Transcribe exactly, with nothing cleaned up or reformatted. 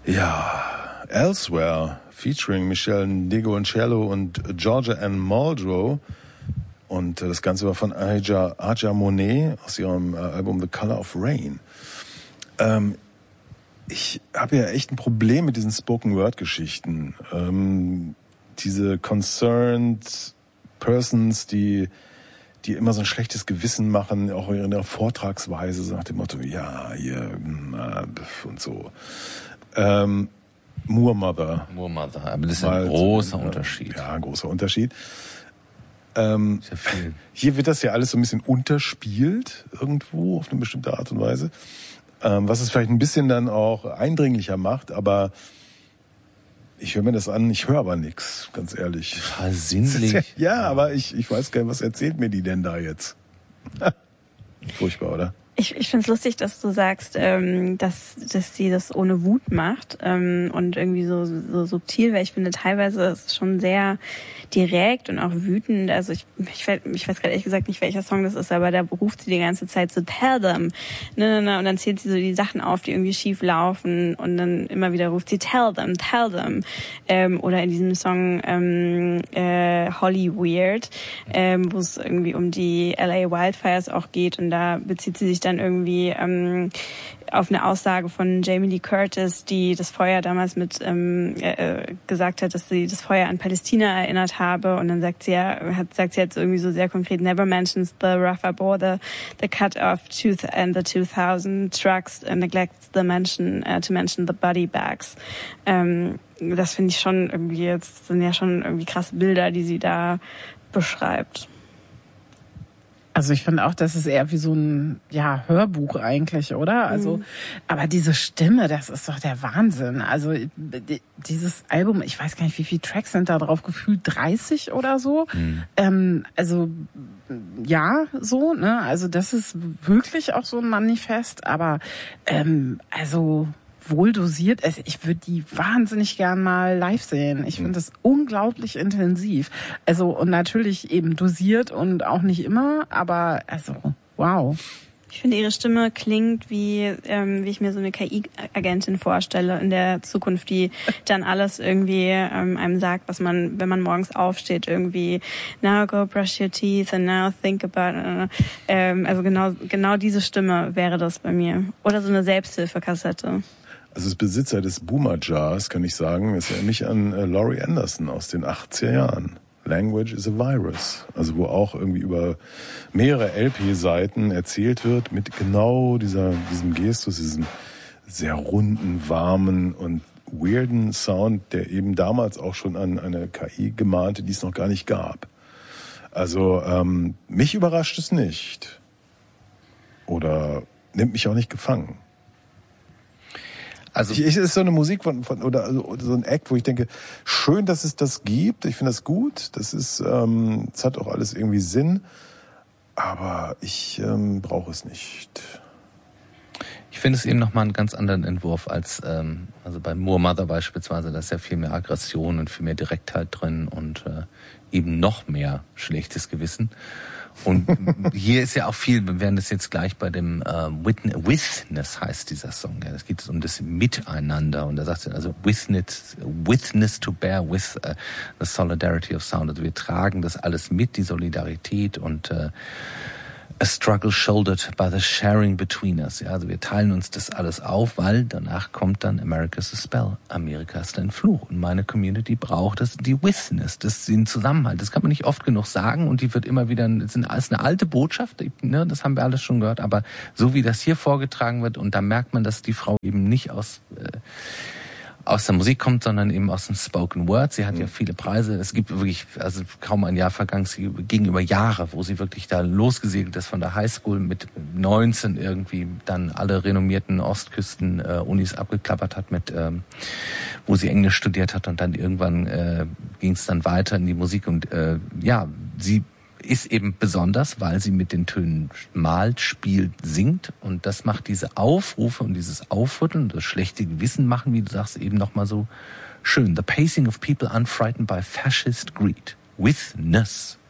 Ja, Elsewhere, featuring Michelle Ndegeocello und Georgia Ann Muldrow. Und das Ganze war von Aja, Aja Monet aus ihrem äh, Album The Color of Rain. Ähm, ich habe ja echt ein Problem mit diesen Spoken-Word-Geschichten. Ähm, diese concerned persons, die die immer so ein schlechtes Gewissen machen, auch in ihrer Vortragsweise, so nach dem Motto, ja, hier, äh, und so. Ähm, Moor Mother. Moor Mother, aber das ist ein großer äh, Unterschied. Ja, ein großer Unterschied. Ähm, ja viel. Hier wird das ja alles so ein bisschen unterspielt, irgendwo, auf eine bestimmte Art und Weise. Ähm, was es vielleicht ein bisschen dann auch eindringlicher macht, aber ich höre mir das an, ich höre aber nichts, ganz ehrlich. Total sinnlich. Ja, aber ich, ich weiß gar nicht, was erzählt mir die denn da jetzt? Furchtbar, oder? Ich, ich finde es lustig, dass du sagst, ähm, dass, dass sie das ohne Wut macht ähm, und irgendwie so, so subtil, weil ich finde, teilweise ist es schon sehr direkt und auch wütend. Also ich, ich, ich weiß gerade ehrlich gesagt nicht, welcher Song das ist, aber da ruft sie die ganze Zeit so, tell them. Ne, ne, ne, und dann zählt sie so die Sachen auf, die irgendwie schief laufen und dann immer wieder ruft sie, tell them, tell them. Ähm, oder in diesem Song ähm, äh, Holly Weird, ähm, wo es irgendwie um die L A Wildfires auch geht und da bezieht sie sich dann irgendwie ähm, auf eine Aussage von Jamie Lee Curtis, die das Feuer damals mit ähm, äh, gesagt hat, dass sie das Feuer an Palästina erinnert habe. Und dann sagt sie ja, hat sagt sie jetzt irgendwie so sehr konkret, never mentions the rough bore the the cut off tooth and the two thousand trucks and neglects the mention uh, to mention the body bags. Ähm, das finde ich schon irgendwie jetzt sind ja schon irgendwie krasse Bilder, die sie da beschreibt. Also ich finde auch, das ist eher wie so ein ja Hörbuch eigentlich, oder? Also, mhm. aber diese Stimme, das ist doch der Wahnsinn. Also dieses Album, ich weiß gar nicht, wie viele Tracks sind da drauf, gefühlt dreißig oder so. Mhm. Ähm, also ja, so, ne? Also das ist wirklich auch so ein Manifest, aber ähm, also wohl dosiert. Ich würde die wahnsinnig gern mal live sehen. Ich finde das unglaublich intensiv. Also und natürlich eben dosiert und auch nicht immer, aber also wow. Ich finde, ihre Stimme klingt wie, ähm, wie ich mir so eine K I-Agentin vorstelle in der Zukunft, die dann alles irgendwie ähm, einem sagt, was man, wenn man morgens aufsteht, irgendwie now go brush your teeth and now think about uh, ähm, also genau genau diese Stimme wäre das bei mir. Oder so eine Selbsthilfekassette. Also als Besitzer des Boomer Jars kann ich sagen, es erinnert mich an äh, Laurie Anderson aus den achtziger Jahren. Language is a Virus. Also wo auch irgendwie über mehrere L P-Seiten erzählt wird mit genau dieser diesem Gestus, diesem sehr runden, warmen und weirden Sound, der eben damals auch schon an eine K I gemahnte, die es noch gar nicht gab. Also ähm, mich überrascht es nicht. Oder nimmt mich auch nicht gefangen. Also ich, ich ist so eine Musik von, von oder also, so ein Act, wo ich denke, schön, dass es das gibt. Ich finde das gut. Das ist, ähm, es hat auch alles irgendwie Sinn. Aber ich ähm, brauche es nicht. Ich finde es eben nochmal einen ganz anderen Entwurf als, ähm, also bei Moor Mother beispielsweise, da ist ja viel mehr Aggression und viel mehr Direktheit drin und äh, eben noch mehr schlechtes Gewissen. Und hier ist ja auch viel, wir werden das jetzt gleich bei dem äh, Witness heißt dieser Song, ja, es geht um das Miteinander und da sagt er also witness, witness to bear with uh, the solidarity of sound, also wir tragen das alles mit, die Solidarität und äh, a struggle shouldered by the sharing between us, ja, also wir teilen uns das alles auf, weil danach kommt dann America's a Spell, Amerika ist ein Fluch und meine Community braucht das, die Witness, das ist den Zusammenhalt, das kann man nicht oft genug sagen und die wird immer wieder, das ist eine alte Botschaft, ne, das haben wir alles schon gehört, aber so wie das hier vorgetragen wird und da merkt man, dass die Frau eben nicht aus äh, aus der Musik kommt, sondern eben aus dem Spoken Word. Sie hat mhm. ja viele Preise. Es gibt wirklich, also kaum ein Jahr vergangen, sie gegenüber Jahre, wo sie wirklich da losgesegelt ist von der Highschool mit neunzehn irgendwie dann alle renommierten Ostküsten-Unis äh, abgeklappert hat mit, ähm, wo sie Englisch studiert hat und dann irgendwann äh, ging es dann weiter in die Musik und äh, ja, sie ist eben besonders, weil sie mit den Tönen malt, spielt, singt und das macht diese Aufrufe und dieses Aufrütteln, das schlechte Gewissen machen, wie du sagst, eben nochmal so schön. The pacing of people unfrightened by fascist greed. Witness.